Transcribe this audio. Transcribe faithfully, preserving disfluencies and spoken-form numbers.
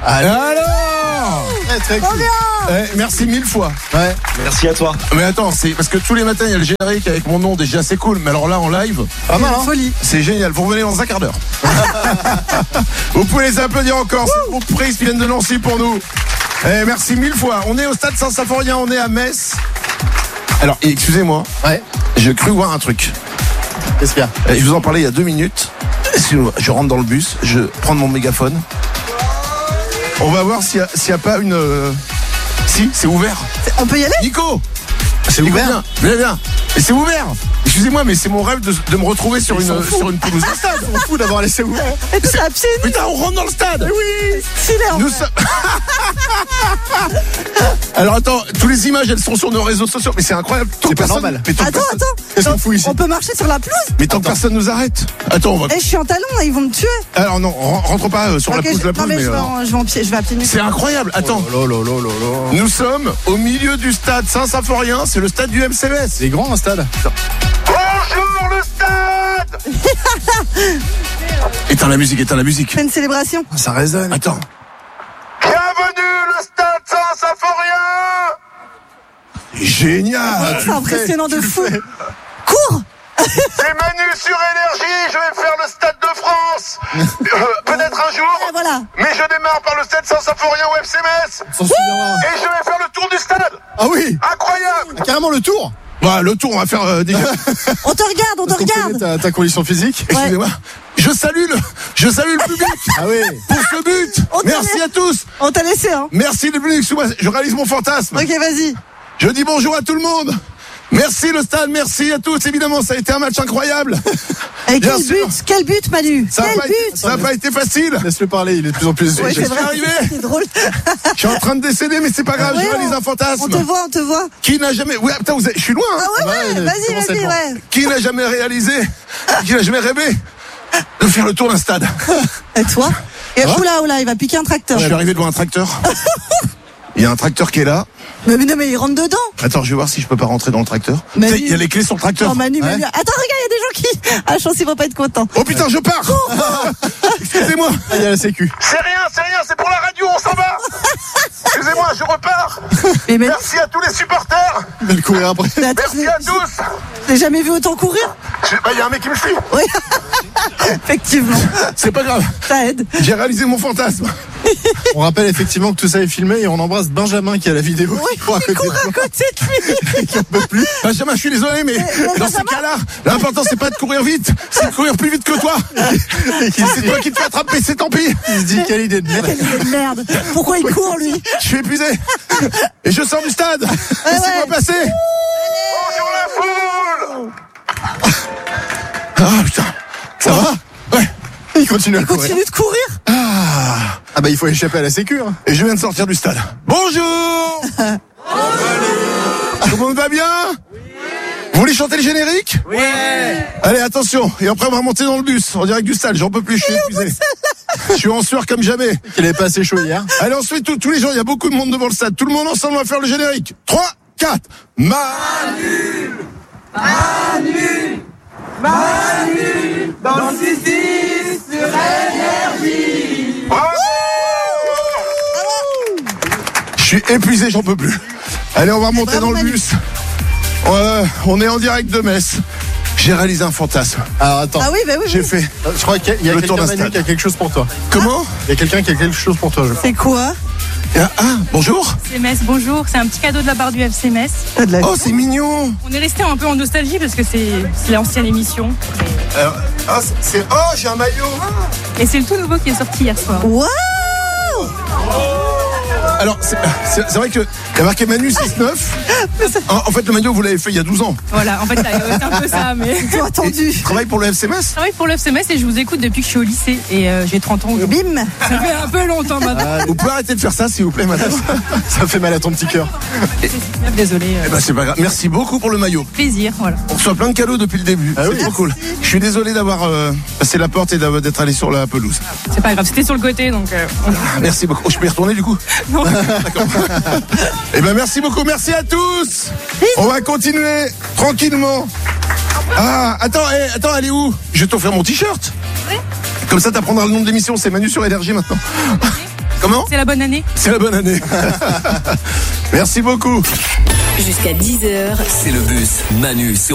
Alors Très très cool. eh, merci mille fois. Ouais. Merci à toi. Mais attends, c'est parce que tous les matins il y a le générique avec mon nom, déjà c'est cool. Mais alors là en live, Pas mal, hein. Folie. c'est génial. Vous revenez dans un quart d'heure. Vous pouvez les applaudir encore. C'est le groupe Prise qui viennent de Nancy pour nous. Eh, merci mille fois. On est au stade Saint-Symphorien, on est à Metz. Alors, excusez-moi, Ouais. j'ai cru voir un truc. Qu'est-ce qu'il y a? Eh, Je vous en parlais il y a deux minutes. Excusez-moi, je rentre dans le bus, je prends mon mégaphone. On va voir s'il n'y a, a pas une... euh, Si, c'est ouvert. On peut y aller? Nico, C'est ouvert. Viens, viens, viens. Et c'est ouvert. Excusez-moi, mais c'est mon rêve de, de me retrouver sur Ils une, s'en foutent. sur une pelouse de stade. On fout d'avoir laissé ouvert. Et tout à pied nus. Putain, on rentre dans le stade. Oui. Stylé, en Nous vrai. sommes... Alors attends, toutes les images elles sont sur nos réseaux sociaux, mais c'est incroyable. Tant C'est que pas personne- normal. Mais tant, que Attends, personne... attends. Qu'est-ce qu'on Donc, fout ici? On peut marcher sur la pelouse? mais tant que personne nous arrête. Attends, on va. Eh, je suis en talon, là, ils vont me tuer. Alors non, ren- rentre pas euh, sur Ok, la pelouse de je... la Non, pelouse, mais mais je vais, euh, en... je vais en pied, je vais à pieds nus. c'est incroyable. Attends, Oh là là là là là. nous sommes au milieu du stade Saint-Symphorien, c'est le stade du M C M S. C'est grand un stade. Bonjour le stade. Éteins la musique, éteins la musique. Fais une célébration. Ça résonne. Attends. Bienvenue le stade Saint-Symphorien. Génial. C'est impressionnant de fou. fais. Cours. C'est Manu sur Énergie, je vais faire le stade de France. Euh, peut-être un jour. Et voilà. Mais je démarre par le stade Saint-Symphorien au F C M S. On s'en souviendra. Et je vais faire le tour du stade. Ah oui. Incroyable. Carrément le tour. Bah, le tour, on va faire euh, déjà. On te regarde, on te Parce qu'on connaît regarde. ta, ta condition physique. Excusez-moi. Je salue le, je salue le public Ah oui. pour ce but. On te Merci laisse. à tous. On t'a laissé, hein. Merci le public. Excusez-moi, je réalise mon fantasme. Ok, vas-y. Je dis bonjour à tout le monde. Merci le stade, merci à tous. Évidemment, ça a été un match incroyable. Et Bien quel sûr. but, quel but, Manu. Ça n'a Quel pas, été- but. ça a pas été facile. Laisse-le parler, il est de plus en plus. Ouais, je c'est suis vrai, arrivé. c'est drôle. Je suis en train de décéder, mais c'est pas grave, Ouais, je réalise on- un fantasme. On te voit, on te voit. Qui n'a jamais... Ouais, putain, vous êtes- je suis loin. hein. Ah ouais, Ouais, ouais, vas-y, commence à vas-y, être ouais. Qui n'a jamais réalisé, qui n'a jamais rêvé de faire le tour d'un stade. Et toi? Et oula, oula, il va piquer un tracteur. Je suis arrivé devant un tracteur. Il y a un tracteur qui est là. Mais, mais non, mais il rentre dedans. Attends, je vais voir si je peux pas rentrer dans le tracteur. Manu. Tu sais, il y a les clés sur le tracteur. Oh, Manu, Ouais. Manu. Attends, regarde, il y a des gens qui. Ah, je pense qu'ils vont pas être contents. Oh putain, je pars. Excusez-moi. Ah, il y a la sécu. C'est rien, c'est rien, c'est pour la radio, on s'en va. Excusez-moi, je repars. Mais, mais, Merci à tous les supporters. Il va le courir après. mais attends, Merci à je- tous. je l'ai jamais vu autant courir. Je- Bah, il y a un mec qui me suit. Oui. Effectivement. C'est pas grave. Ça aide. J'ai réalisé mon fantasme. On rappelle effectivement que tout ça est filmé et on embrasse Benjamin qui a la vidéo. Oui, qui court à il côté court de à toi. côté de lui. Qui en peut plus. Benjamin, je suis désolé, mais mais dans ces Benjamin- cas-là, l'important c'est pas de courir vite, c'est de courir plus vite que toi. Et qui se C'est dit- toi qui te fais attraper, c'est tant pis. il se dit quelle idée de merde. Quelle idée de merde. Pourquoi il court, lui? Je suis épuisé. Et je sors du stade. Laissez-moi ouais. passer. Bonjour la foule. Ah putain. Ça va? Ouais. Il continue à courir. Continue de courir. Ah bah il faut échapper à la sécu. Hein. Et je viens de sortir du stade. Bonjour. Tout le monde va bien? Vous voulez chanter le générique? Oui. Allez, attention. Et après, on va remonter dans le bus. En direct du stade. J'en peux plus, je suis épuisé. Je suis en sueur comme jamais. Qu'il avait pas assez chaud hier. Allez, ensuite, tous- tous les gens, il y a beaucoup de monde devant le stade. Tout le monde ensemble, on va faire le générique. trois, quatre. Manu. Bravo. Je suis épuisé, j'en peux plus. Allez, on va remonter Bravo, dans le Manu. bus. Ouais, on est en direct de Metz. J'ai réalisé un fantasme. Alors attends. Ah oui, bah oui. J'ai oui. fait. Je crois qu'il y a Le tour quelqu'un d'un Manu stade. qui a quelque chose pour toi. Comment? Il y a quelqu'un qui a quelque chose pour toi, je crois. C'est quoi? Ah, ah, bonjour. F C M S, bonjour, c'est un petit cadeau de la part du F C M S. T'as de la Oh, c'est mignon. On est resté un peu en nostalgie parce que c'est c'est l'ancienne émission. Alors, ah, c'est- c'est. Oh, j'ai un maillot. Et c'est le tout nouveau qui est sorti hier soir. Waouh! Alors, c'est c'est- c'est vrai que il y a marqué Manu six neuf. En, en fait, le maillot, vous l'avez fait il y a douze ans. Voilà, en fait, ça- c'est un peu ça, mais. Ils ont attendu. Tu travailles pour le F C M S? Je travaille pour le F C M S et je vous écoute depuis que je suis au lycée et euh, j'ai trente ans Et aujourd'hui. bim! Ça fait un peu longtemps maintenant. Vous pouvez arrêter de faire ça, s'il vous plaît, madame? Ça fait mal à ton petit cœur. Désolé. Eh ben, c'est pas grave. Merci beaucoup pour le maillot. Plaisir, voilà. On reçoit plein de cadeaux depuis le début. Ah c'est oui. trop cool. Je suis désolé d'avoir euh, passé la porte et d'avoir- d'être allé sur la pelouse. C'est pas grave, c'était sur le côté donc. euh, on- Ah, merci beaucoup. Oh, je peux y retourner du coup? Non. D'accord. Eh ben merci beaucoup, merci à tous. On va continuer tranquillement. Ah, attends, eh, attends, elle est où? Je vais t'offrir mon t-shirt. Oui. Comme ça, t'apprendras le nom de l'émission. C'est Manu sur Énergie maintenant. Comment ? C'est la bonne année. C'est la bonne année. Merci beaucoup. Jusqu'à dix heures. C'est le bus Manu sur